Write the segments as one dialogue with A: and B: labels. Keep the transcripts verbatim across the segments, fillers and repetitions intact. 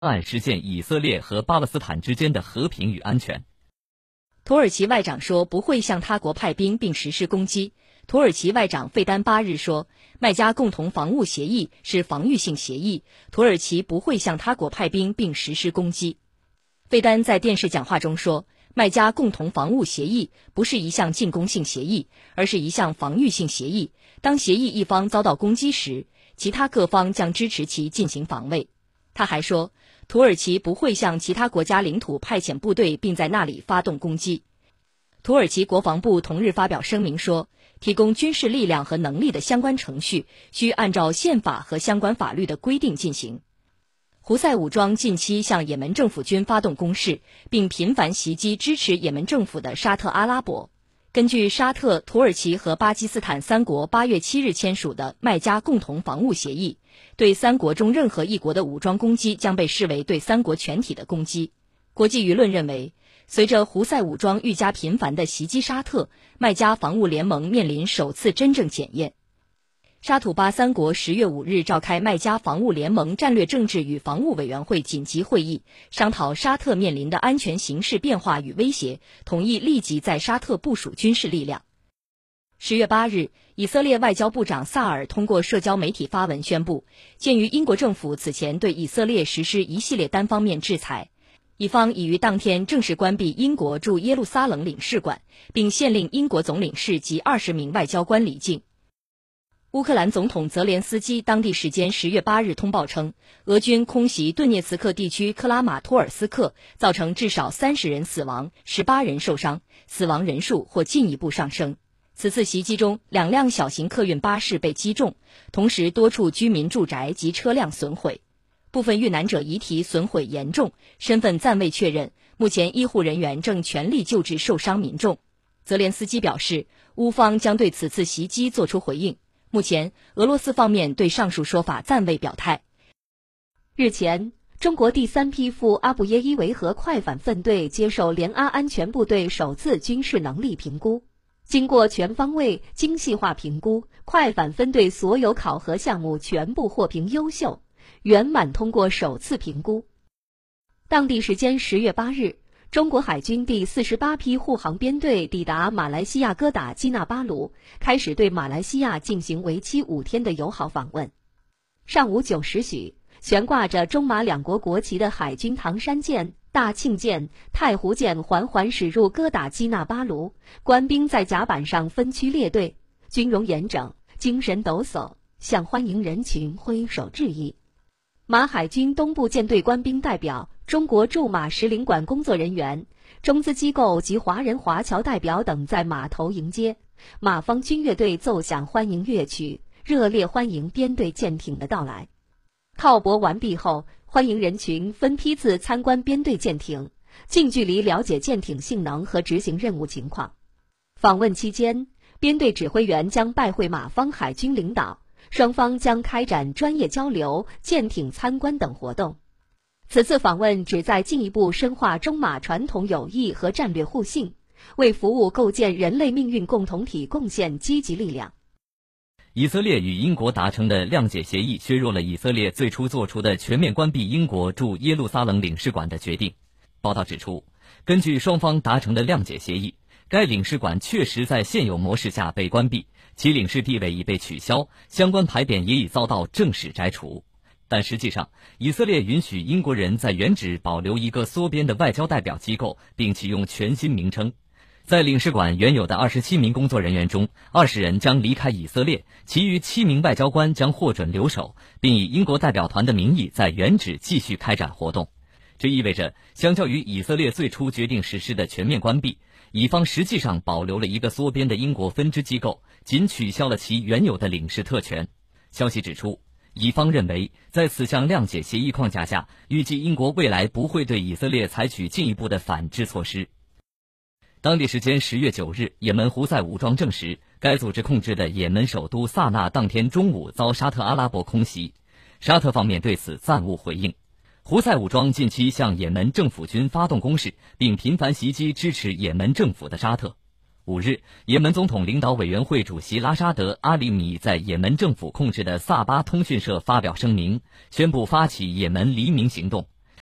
A: 案实现以色列和巴勒斯坦之间的和平与安全。
B: 土耳其外长说不会向他国派兵并实施攻击。土耳其外长费丹八日说，麦加共同防务协议是防御性协议，土耳其不会向他国派兵并实施攻击。费丹在电视讲话中说，麦加共同防务协议不是一项进攻性协议，而是一项防御性协议。当协议一方遭到攻击时，其他各方将支持其进行防卫。他还说，土耳其不会向其他国家领土派遣部队并在那里发动攻击。土耳其国防部同日发表声明说，提供军事力量和能力的相关程序需按照宪法和相关法律的规定进行。胡塞武装近期向也门政府军发动攻势，并频繁袭击支持也门政府的沙特阿拉伯。根据沙特、土耳其和巴基斯坦三国八月七日签署的麦加共同防务协议，对三国中任何一国的武装攻击将被视为对三国全体的攻击。国际舆论认为，随着胡塞武装愈加频繁地袭击沙特，麦加防务联盟面临首次真正检验。沙土巴三国十月五日召开麦加防务联盟战略政治与防务委员会紧急会议，商讨沙特面临的安全形势变化与威胁，同意立即在沙特部署军事力量。十月八日，以色列外交部长萨尔通过社交媒体发文宣布，鉴于英国政府此前对以色列实施一系列单方面制裁，以方已于当天正式关闭英国驻耶路撒冷领事馆，并限令英国总领事及二十名外交官离境。乌克兰总统泽连斯基当地时间十月八日通报称，俄军空袭顿涅茨克地区克拉马托尔斯克，造成至少三十人死亡，十八人受伤，死亡人数或进一步上升。此次袭击中，两辆小型客运巴士被击中，同时多处居民住宅及车辆损毁。部分遇难者遗体损毁严重，身份暂未确认，目前医护人员正全力救治受伤民众。泽连斯基表示，乌方将对此次袭击作出回应。目前，俄罗斯方面对上述说法暂未表态。
C: 日前，中国第三批赴阿布耶伊维和快反分队接受联阿安全部队首次军事能力评估。经过全方位、精细化评估，快反分队所有考核项目全部获评优秀，圆满通过首次评估。当地时间十月八日，中国海军第四十八批护航编队抵达马来西亚哥打基纳巴鲁，开始对马来西亚进行为期五天的友好访问。上午九时许，悬挂着中马两国国旗的海军唐山舰、大庆舰、太湖舰缓缓驶入哥打基纳巴鲁，官兵在甲板上分区列队，军容严整，精神抖擞，向欢迎人群挥手致意。马海军东部舰队官兵代表、中国驻马使领馆工作人员、中资机构及华人华侨代表等在码头迎接，马方军乐队奏响欢迎乐曲，热烈欢迎编队舰艇的到来。靠泊完毕后，欢迎人群分批次参观编队舰艇，近距离了解舰艇性能和执行任务情况。访问期间，编队指挥员将拜会马方海军领导，双方将开展专业交流、舰艇参观等活动。此次访问旨在进一步深化中马传统友谊和战略互信，为服务构建人类命运共同体贡献积极力量。
A: 以色列与英国达成的谅解协议削弱了以色列最初做出的全面关闭英国驻耶路撒冷领事馆的决定。报道指出，根据双方达成的谅解协议，该领事馆确实在现有模式下被关闭，其领事地位已被取消，相关牌匾也已遭到正式摘除。但实际上，以色列允许英国人在原址保留一个缩编的外交代表机构，并启用全新名称。在领事馆原有的二十七名工作人员中，二十人将离开以色列，其余七名外交官将获准留守，并以英国代表团的名义在原址继续开展活动。这意味着，相较于以色列最初决定实施的全面关闭，以方实际上保留了一个缩编的英国分支机构，仅取消了其原有的领事特权。消息指出，以方认为，在此项谅解协议框架下，预计英国未来不会对以色列采取进一步的反制措施。当地时间十月九日，也门胡塞武装证实，该组织控制的也门首都萨那当天中午遭沙特阿拉伯空袭，沙特方面对此暂无回应。胡塞武装近期向也门政府军发动攻势，并频繁袭击支持也门政府的沙特。五日，也门总统领导委员会主席拉沙德·阿里米在也门政府控制的萨巴通讯社发表声明，宣布发起也门黎明行动。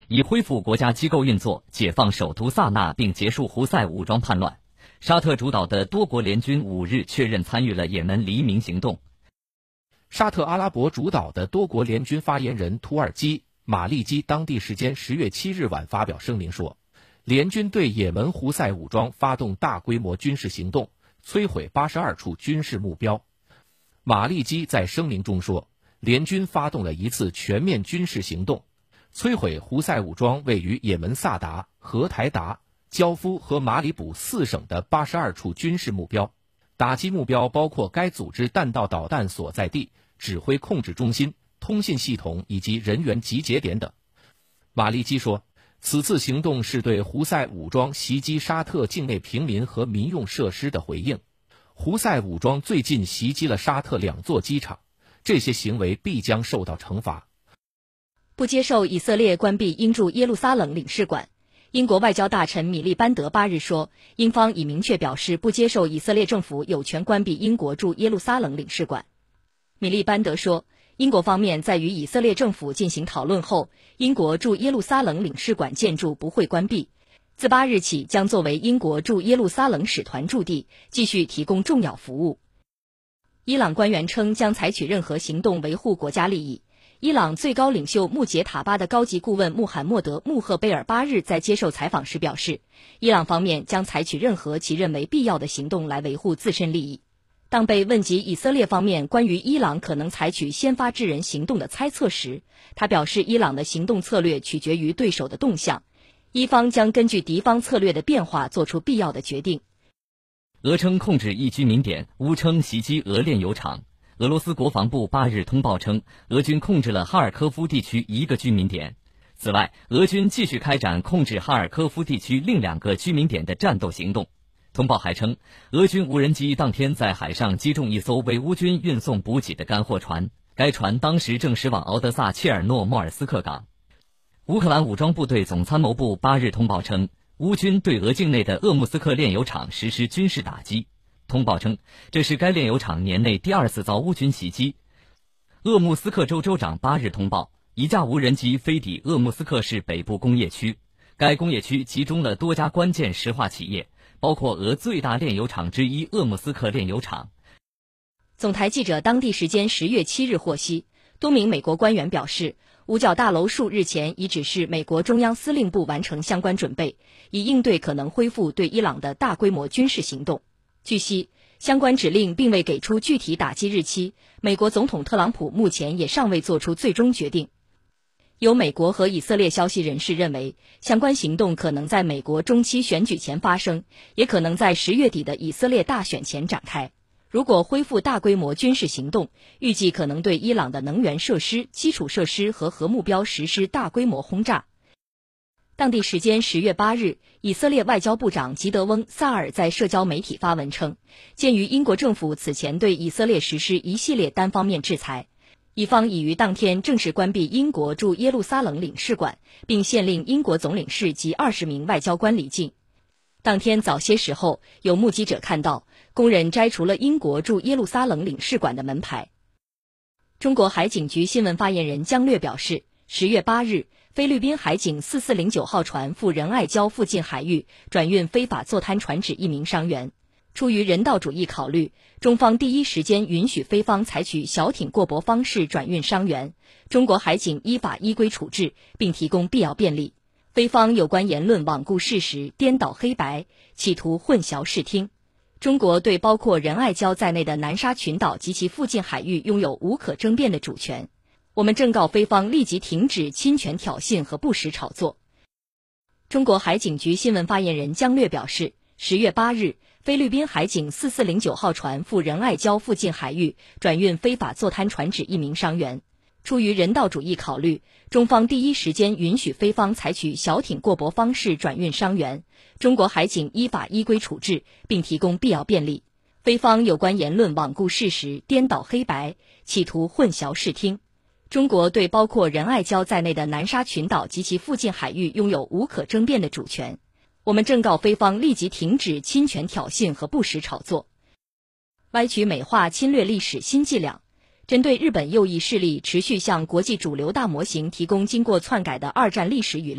A: 以恢复国家机构运作、解放首都萨那并结束胡塞武装叛乱。沙特主导的多国联军五日确认参与了也门黎明行动。
D: 沙特阿拉伯主导的多国联军发言人土耳其马利基当地时间十月七日晚发表声明说，联军对也门胡塞武装发动大规模军事行动，摧毁八十二处军事目标。马利基在声明中说，联军发动了一次全面军事行动，摧毁胡塞武装位于也门萨达、荷台达、焦夫和马里卜四省的八十二处军事目标，打击目标包括该组织弹道导弹所在地、指挥控制中心、通信系统以及人员集结点等。马利基说，此次行动是对胡塞武装袭击沙特境内平民和民用设施的回应。胡塞武装最近袭击了沙特两座机场，这些行为必将受到惩罚。
B: 不接受以色列关闭英驻耶路撒冷领事馆。英国外交大臣米利班德八日说，英方已明确表示不接受以色列政府有权关闭英国驻耶路撒冷领事馆。米利班德说，英国方面在与以色列政府进行讨论后，英国驻耶路撒冷领事馆建筑不会关闭，自八日起将作为英国驻耶路撒冷使团驻地，继续提供重要服务。伊朗官员称将采取任何行动维护国家利益。伊朗最高领袖穆杰塔巴的高级顾问穆罕默德·穆赫贝尔八日在接受采访时表示，伊朗方面将采取任何其认为必要的行动来维护自身利益。当被问及以色列方面关于伊朗可能采取先发制人行动的猜测时，他表示伊朗的行动策略取决于对手的动向，伊方将根据敌方策略的变化做出必要的决定。
A: 俄称控制一居民点，乌称袭击俄炼油厂。俄罗斯国防部八日通报称，俄军控制了哈尔科夫地区一个居民点。此外，俄军继续开展控制哈尔科夫地区另两个居民点的战斗行动。通报还称，俄军无人机当天在海上击中一艘为乌军运送补给的干货船，该船当时正驶往敖德萨切尔诺莫尔斯克港。乌克兰武装部队总参谋部八日通报称，乌军对俄境内的鄂木斯克炼油厂实施军事打击。通报称，这是该炼油厂年内第二次遭乌军袭击。鄂木斯克州州长八日通报，一架无人机飞抵鄂木斯克市北部工业区，该工业区集中了多家关键石化企业，包括俄最大炼油厂之一鄂木斯克炼油厂。
B: 总台记者当地时间十月七日获悉，多名美国官员表示，五角大楼数日前已指示美国中央司令部完成相关准备，以应对可能恢复对伊朗的大规模军事行动。据悉，相关指令并未给出具体打击日期，美国总统特朗普目前也尚未做出最终决定。有美国和以色列消息人士认为，相关行动可能在美国中期选举前发生，也可能在十月底的以色列大选前展开。如果恢复大规模军事行动，预计可能对伊朗的能源设施、基础设施和核目标实施大规模轰炸。当地时间十月八日，以色列外交部长吉德翁·萨尔在社交媒体发文称，鉴于英国政府此前对以色列实施一系列单方面制裁，以方已于当天正式关闭英国驻耶路撒冷领事馆，并限令英国总领事及二十名外交官离境。当天早些时候，有目击者看到工人摘除了英国驻耶路撒冷领事馆的门牌。中国海警局新闻发言人姜略表示，十月八日，菲律宾海警四四零九号船赴仁爱礁附近海域转运非法坐滩船只一名伤员。出于人道主义考虑，中方第一时间允许菲方采取小艇过驳方式转运伤员，中国海警依法依规处置，并提供必要便利。菲方有关言论罔顾事实、颠倒黑白，企图混淆视听。中国对包括仁爱礁在内的南沙群岛及其附近海域拥有无可争辩的主权。我们正告菲方立即停止侵权挑衅和不实炒作。中国海警局新闻发言人姜略表示，十月八日，菲律宾海警四四零九号船赴仁爱礁附近海域转运非法坐滩船只一名伤员。出于人道主义考虑，中方第一时间允许菲方采取小艇过驳方式转运伤员，中国海警依法依规处置，并提供必要便利。菲方有关言论罔顾事实、颠倒黑白，企图混淆视听。中国对包括仁爱礁在内的南沙群岛及其附近海域拥有无可争辩的主权。我们正告菲方立即停止侵权挑衅和不实炒作。歪曲美化侵略历史新伎俩。针对日本右翼势力持续向国际主流大模型提供经过篡改的二战历史语